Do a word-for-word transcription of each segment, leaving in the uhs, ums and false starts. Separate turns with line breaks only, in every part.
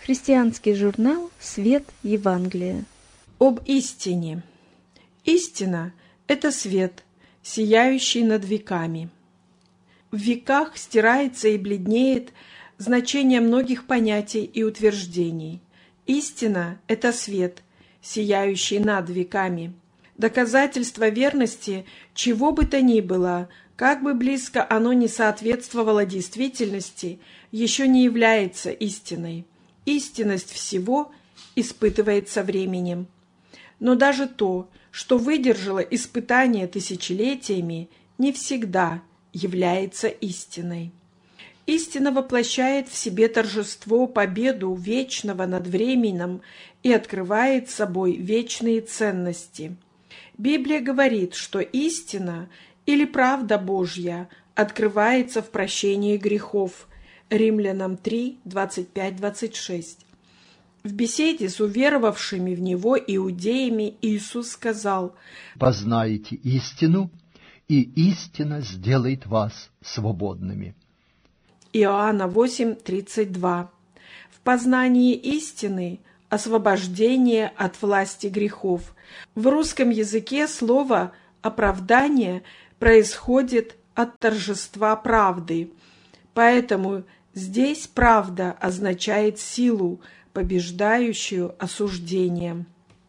Христианский журнал «Свет Евангелия».
Об истине. Истина – это свет, сияющий над веками. В веках стирается и бледнеет значение многих понятий и утверждений. Истина – это свет, сияющий над веками. Доказательство верности чего бы то ни было, как бы близко оно ни соответствовало действительности, еще не является истиной. Истинность всего испытывается временем. Но даже то, что выдержало испытание тысячелетиями, не всегда является истиной. Истина воплощает в себе торжество, победу вечного над временем и открывает собой вечные ценности. Библия говорит, что истина или правда Божья открывается в прощении грехов. Римлянам три, двадцать пять двадцать шесть. В беседе с уверовавшими в Него иудеями Иисус сказал:
«Познаете истину, и истина сделает вас свободными».
Иоанна восемь, тридцать два. В познании истины – освобождение от власти грехов. В русском языке слово «оправдание» происходит от торжества правды, поэтому здесь правда означает силу, побеждающую осуждение.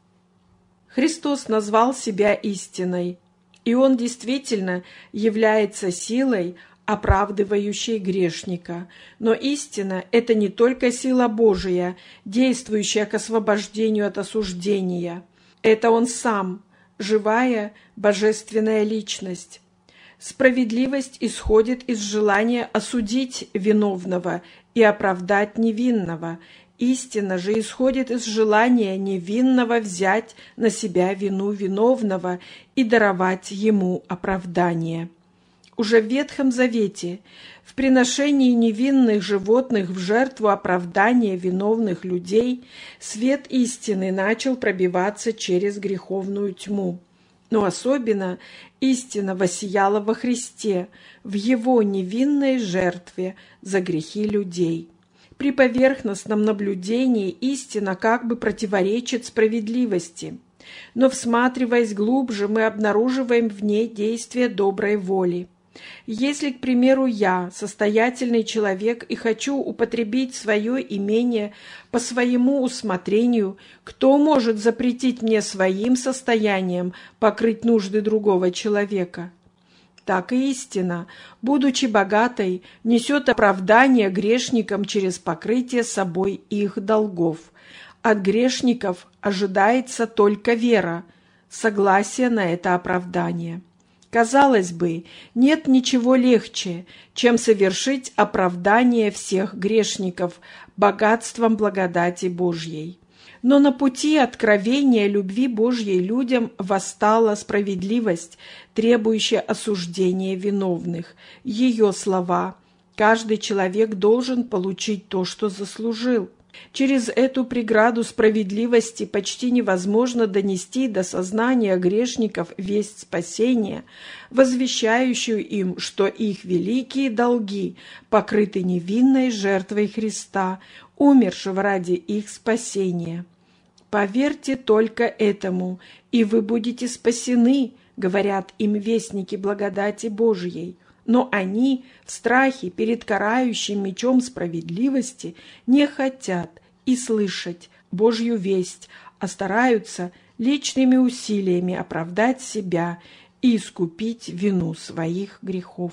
Христос назвал себя истиной, и Он действительно является силой, оправдывающей грешника. Но истина – это не только сила Божия, действующая к освобождению от осуждения. Это Он Сам, живая божественная личность. Справедливость исходит из желания осудить виновного и оправдать невинного. Истина же исходит из желания невинного взять на себя вину виновного и даровать ему оправдание. Уже в Ветхом Завете, в приношении невинных животных в жертву оправдания виновных людей, свет истины начал пробиваться через греховную тьму. Но особенно истина воссияла во Христе, в Его невинной жертве за грехи людей. При поверхностном наблюдении истина как бы противоречит справедливости, но, всматриваясь глубже, мы обнаруживаем в ней действие доброй воли. Если, к примеру, я, состоятельный человек, и хочу употребить свое имение по своему усмотрению, кто может запретить мне своим состоянием покрыть нужды другого человека? Так и истина, будучи богатой, несет оправдание грешникам через покрытие собой их долгов. От грешников ожидается только вера, согласие на это оправдание. Казалось бы, нет ничего легче, чем совершить оправдание всех грешников богатством благодати Божьей. Но на пути откровения любви Божьей людям восстала справедливость, требующая осуждения виновных. Ее слова: «Каждый человек должен получить то, что заслужил». Через эту преграду справедливости почти невозможно донести до сознания грешников весть спасения, возвещающую им, что их великие долги покрыты невинной жертвой Христа, умершего ради их спасения. «Поверьте только этому, и вы будете спасены», говорят им вестники благодати Божьей. Но они в страхе перед карающим мечом справедливости не хотят и слышать Божью весть, а стараются личными усилиями оправдать себя и искупить вину своих грехов.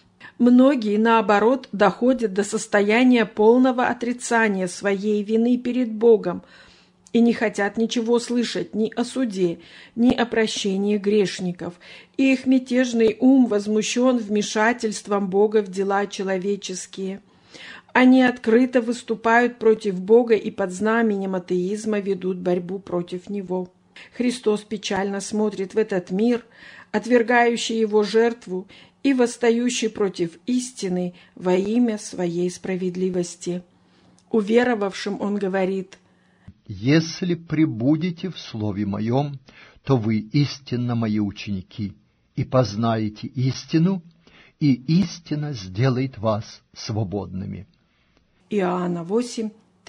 Многие, наоборот, доходят до состояния полного отрицания своей вины перед Богом и не хотят ничего слышать ни о суде, ни о прощении грешников, и их мятежный ум возмущен вмешательством Бога в дела человеческие. Они открыто выступают против Бога и под знаменем атеизма ведут борьбу против Него. Христос печально смотрит в этот мир, отвергающий Его жертву и восстающий против истины во имя Своей справедливости. Уверовавшим Он говорит:
«Если пребудете в Слове Моем, то вы истинно Мои ученики, и познаете истину, и истина сделает вас свободными».
Иоанна восемь,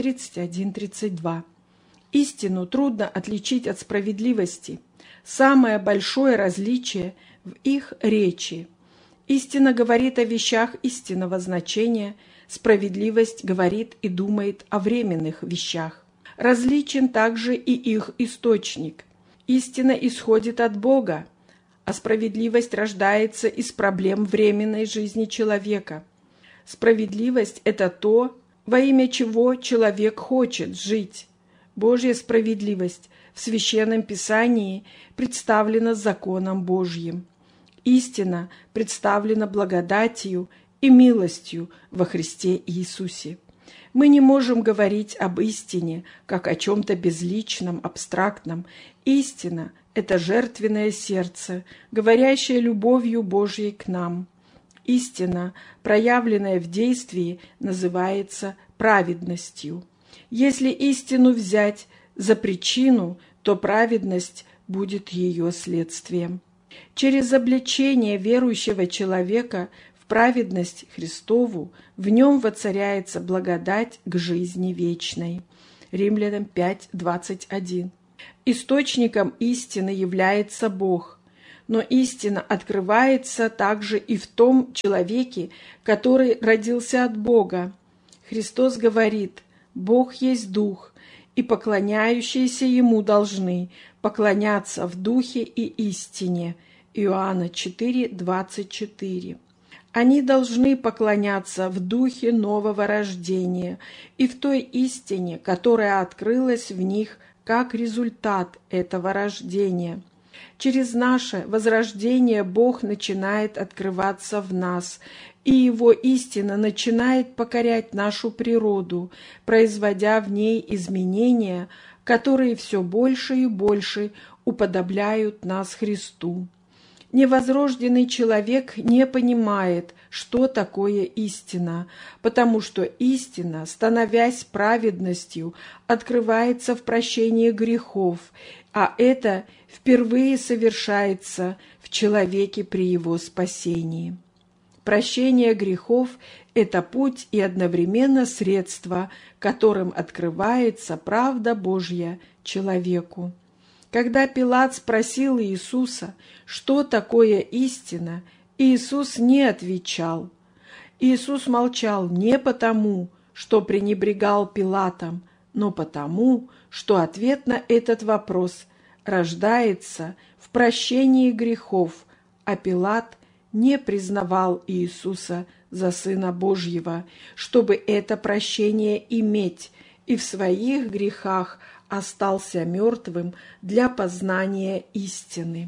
тридцать один тридцать два. Истину трудно отличить от справедливости. Самое большое различие в их речи. Истина говорит о вещах истинного значения, справедливость говорит и думает о временных вещах. Различен также и их источник. Истина исходит от Бога, а справедливость рождается из проблем временной жизни человека. Справедливость – это то, во имя чего человек хочет жить. Божья справедливость в Священном Писании представлена законом Божьим. Истина представлена благодатью и милостью во Христе Иисусе. Мы не можем говорить об истине, как о чем-то безличном, абстрактном. Истина – это жертвенное сердце, говорящее любовью Божьей к нам. Истина, проявленная в действии, называется праведностью. Если истину взять за причину, то праведность будет ее следствием. Через облечение верующего человека в праведность Христову в нем воцаряется благодать к жизни вечной. Римлянам пять двадцать один. Источником истины является Бог, но истина открывается также и в том человеке, который родился от Бога. Христос говорит: «Бог есть Дух, и поклоняющиеся Ему должны поклоняться в Духе и истине». Иоанна четыре двадцать четыре. Они должны поклоняться в Духе нового рождения и в той истине, которая открылась в них как результат этого рождения. Через наше возрождение Бог начинает открываться в нас, и Его истина начинает покорять нашу природу, производя в ней изменения, которые все больше и больше уподобляют нас Христу. Невозрожденный человек не понимает, что такое истина, потому что истина, становясь праведностью, открывается в прощении грехов, а это впервые совершается в человеке при его спасении. Прощение грехов – это путь и одновременно средство, которым открывается правда Божья человеку. Когда Пилат спросил Иисуса, что такое истина, Иисус не отвечал. Иисус молчал не потому, что пренебрегал Пилатом, но потому, что ответ на этот вопрос рождается в прощении грехов, а Пилат не признавал Иисуса за Сына Божьего, чтобы это прощение иметь, и в своих грехах остался мертвым для познания истины.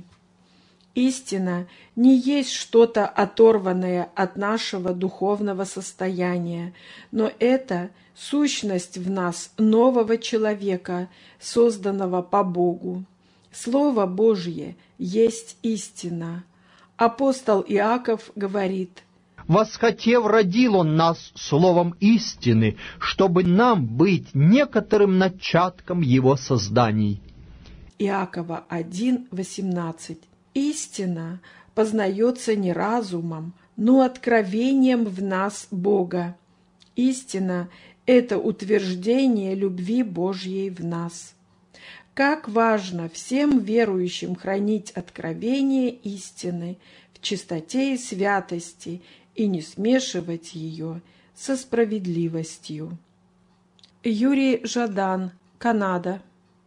Истина не есть что-то оторванное от нашего духовного состояния, но это сущность в нас нового человека, созданного по Богу. Слово Божье есть истина. Апостол Иаков говорит:
«Восхотев, родил Он нас словом истины, чтобы нам быть некоторым начатком Его созданий».
Иакова один восемнадцать. Истина познается не разумом, но откровением в нас Бога. Истина – это утверждение любви Божьей в нас. Как важно всем верующим хранить откровение истины в чистоте и святости и не смешивать ее со справедливостью. Юрий Жадан, Канада.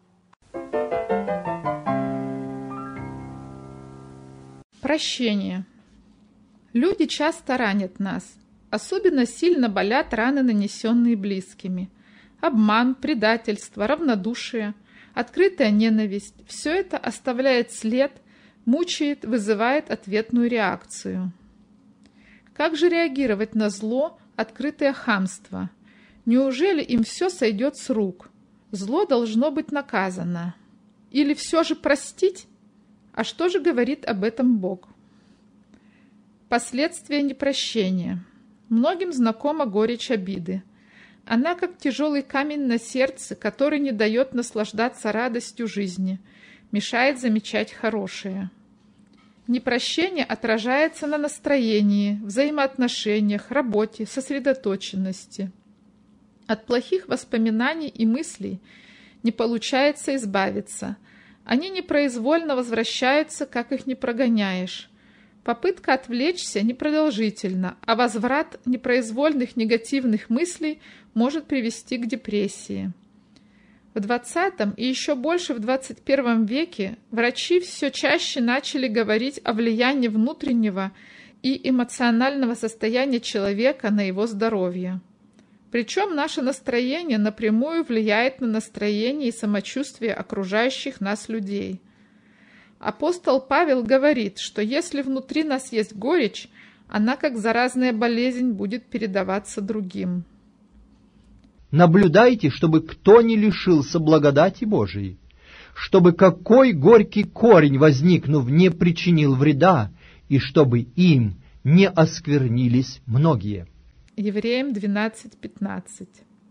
Прощение. Люди часто ранят нас. Особенно сильно болят раны, нанесенные близкими. Обман, предательство, равнодушие, открытая ненависть – все это оставляет след, мучает, вызывает ответную реакцию. Как же реагировать на зло, открытое хамство? Неужели им все сойдет с рук? Зло должно быть наказано. Или все же простить? А что же говорит об этом Бог? Последствия непрощения. Многим знакома горечь обиды. Она как тяжелый камень на сердце, который не дает наслаждаться радостью жизни, мешает замечать хорошее. Непрощение отражается на настроении, взаимоотношениях, работе, сосредоточенности. От плохих воспоминаний и мыслей не получается избавиться. Они непроизвольно возвращаются, как их не прогоняешь. Попытка отвлечься непродолжительна, а возврат непроизвольных негативных мыслей может привести к депрессии. В двадцатом и еще больше в двадцать первом веке врачи все чаще начали говорить о влиянии внутреннего и эмоционального состояния человека на его здоровье. Причем наше настроение напрямую влияет на настроение и самочувствие окружающих нас людей. Апостол Павел говорит, что если внутри нас есть горечь, она, как заразная болезнь, будет передаваться другим.
Наблюдайте, чтобы кто не лишился благодати Божией, чтобы какой горький корень, возникнув, не причинил вреда, и чтобы им не осквернились многие.
Евреям двенадцать пятнадцать.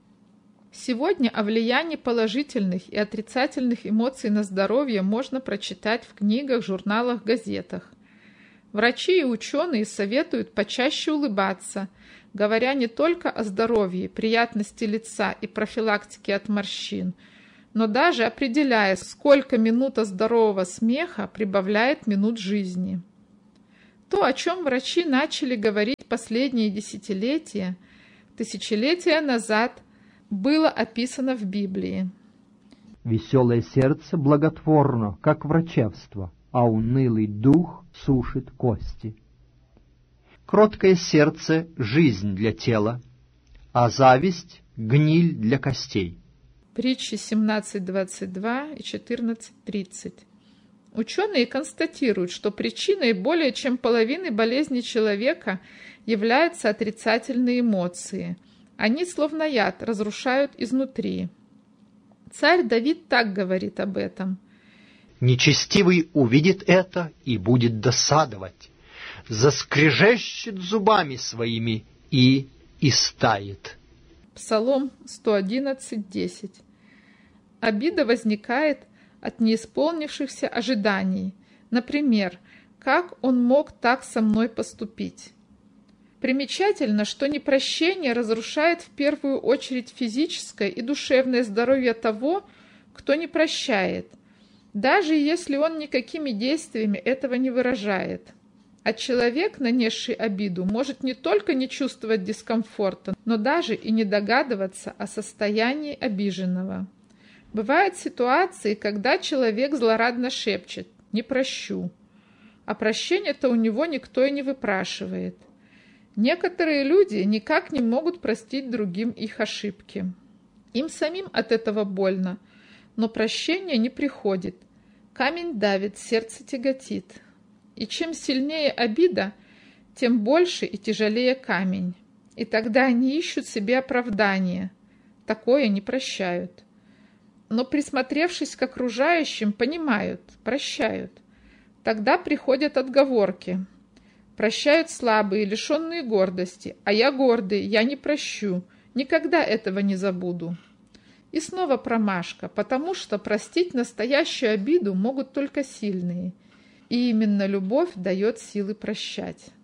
Сегодня о влиянии положительных и отрицательных эмоций на здоровье можно прочитать в книгах, журналах, газетах. Врачи и ученые советуют почаще улыбаться, говоря не только о здоровье, приятности лица и профилактике от морщин, но даже определяя, сколько минута здорового смеха прибавляет минут жизни. То, о чем врачи начали говорить последние десятилетия, тысячелетия назад, было описано в Библии.
Веселое сердце благотворно, как врачевство, а унылый дух сушит кости. Кроткое сердце — жизнь для тела, а зависть — гниль для костей.
Притчи семнадцать двадцать два и четырнадцать тридцать. Ученые констатируют, что причиной более чем половины болезней человека являются отрицательные эмоции. Они, словно яд, разрушают изнутри. Царь Давид так говорит об этом.
«Нечестивый увидит это и будет досадовать, заскрежещет зубами своими и истает».
Псалом сто одиннадцать десять. Обида возникает от неисполнившихся ожиданий. Например, как он мог так со мной поступить? Примечательно, что непрощение разрушает в первую очередь физическое и душевное здоровье того, кто не прощает, даже если он никакими действиями этого не выражает. А человек, нанесший обиду, может не только не чувствовать дискомфорта, но даже и не догадываться о состоянии обиженного. Бывают ситуации, когда человек злорадно шепчет «не прощу», а прощения-то у него никто и не выпрашивает. Некоторые люди никак не могут простить другим их ошибки. Им самим от этого больно, но прощение не приходит. Камень давит, сердце тяготит. И чем сильнее обида, тем больше и тяжелее камень. И тогда они ищут себе оправдание. Такое не прощают. Но, присмотревшись к окружающим, понимают, прощают. Тогда приходят отговорки. Прощают слабые, лишенные гордости, а я гордый, я не прощу, никогда этого не забуду. И снова промашка, потому что простить настоящую обиду могут только сильные. И именно любовь дает силы прощать.